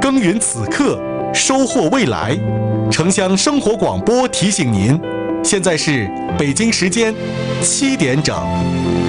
耕耘此刻，收获未来。城乡生活广播提醒您，现在是北京时间7点整。